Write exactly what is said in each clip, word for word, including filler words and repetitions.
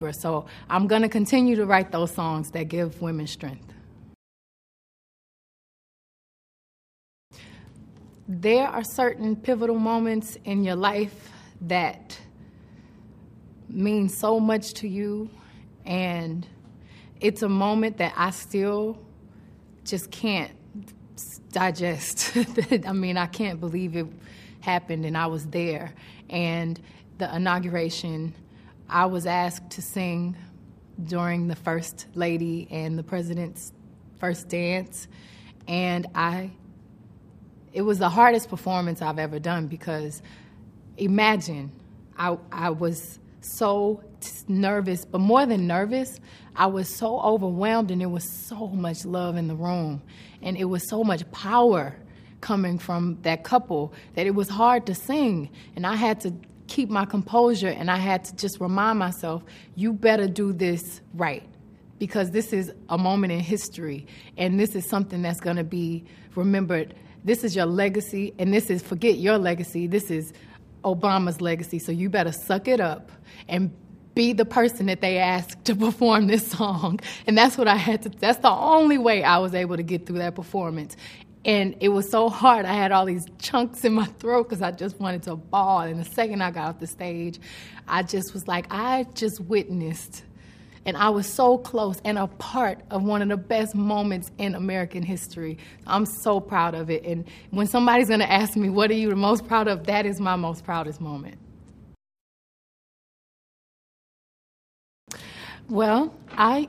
So I'm going to continue to write those songs that give women strength. There are certain pivotal moments in your life that mean so much to you, and it's a moment that I still just can't digest. I mean, I can't believe it happened and I was there. And the inauguration, I was asked to sing during the First Lady and the President's first dance, and I, it was the hardest performance I've ever done, because imagine, I, I was so nervous, but more than nervous, I was so overwhelmed, and there was so much love in the room, and it was so much power coming from that couple that it was hard to sing, and I had to keep my composure, and I had to just remind myself, you better do this right, because this is a moment in history, and this is something that's going to be remembered. This is your legacy, and this is, forget your legacy, this is Obama's legacy, so you better suck it up and be the person that they asked to perform this song. And that's what I had to, that's the only way I was able to get through that performance. And it was so hard. I had all these chunks in my throat because I just wanted to bawl. And the second I got off the stage, I just was like, I just witnessed, and I was so close and a part of one of the best moments in American history. I'm so proud of it. And when somebody's going to ask me, what are you the most proud of? That is my most proudest moment. Well, I,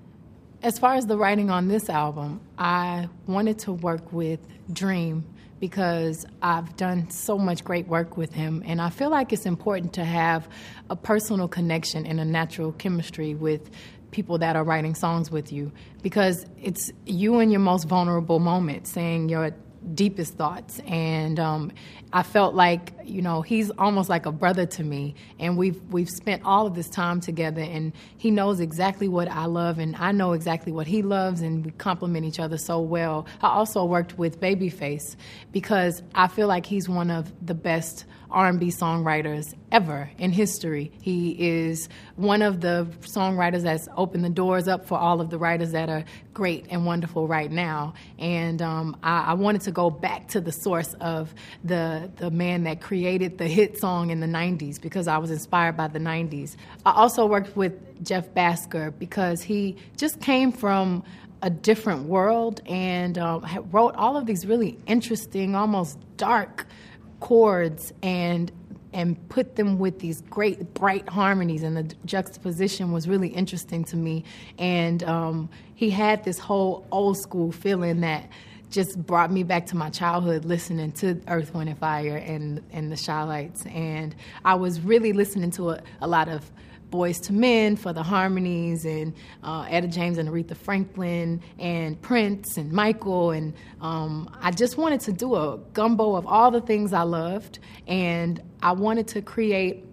as far as the writing on this album, I wanted to work with Dream because I've done so much great work with him, and I feel like it's important to have a personal connection and a natural chemistry with people that are writing songs with you, because it's you in your most vulnerable moment, saying your deepest thoughts. And um, I felt like, you know, he's almost like a brother to me, and we've we've spent all of this time together, and he knows exactly what I love, and I know exactly what he loves, and we complement each other so well. I also worked with Babyface because I feel like he's one of the best R and B songwriters ever in history. He is one of the songwriters that's opened the doors up for all of the writers that are great and wonderful right now. And um, I, I wanted to go back to the source of the the man that created the hit song in the nineties, because I was inspired by the nineties. I also worked with Jeff Basker because he just came from a different world and um, wrote all of these really interesting, almost dark chords, and and put them with these great bright harmonies, and the juxtaposition was really interesting to me. And um, he had this whole old school feeling that just brought me back to my childhood, listening to Earth, Wind and Fire and and the Chi-Lites. And I was really listening to a, a lot of Boys to Men for the harmonies, and uh, Etta James and Aretha Franklin, and Prince and Michael, and um, I just wanted to do a gumbo of all the things I loved, and I wanted to create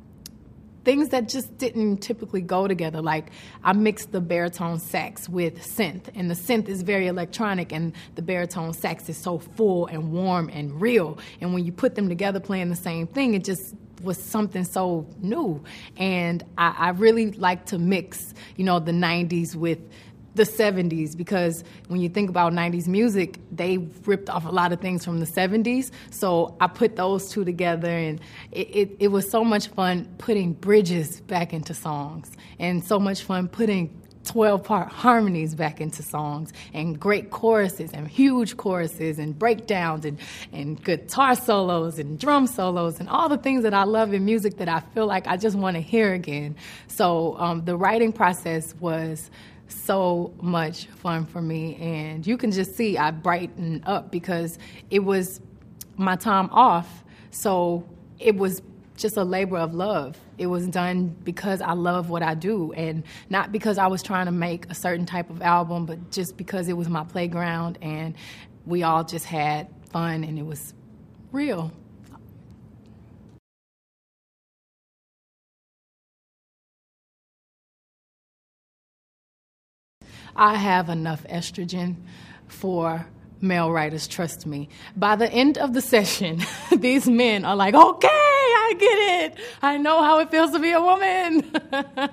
things that just didn't typically go together. Like, I mixed the baritone sax with synth, and the synth is very electronic, and the baritone sax is so full and warm and real, and when you put them together playing the same thing, it just was something so new. And I, I really like to mix, you know, the nineties with the seventies, because when you think about nineties music, they ripped off a lot of things from the seventies. So I put those two together, and it, it, it was so much fun putting bridges back into songs, and so much fun putting twelve-part harmonies back into songs, and great choruses and huge choruses and breakdowns and, and guitar solos and drum solos and all the things that I love in music that I feel like I just want to hear again. So um, the writing process was so much fun for me, and you can just see I brightened up because it was my time off, so it was just a labor of love. It was done because I love what I do, and not because I was trying to make a certain type of album, but just because it was my playground, and we all just had fun, and it was real. I have enough estrogen for male writers, trust me. By the end of the session, these men are like, okay, I get it. I know how it feels to be a woman.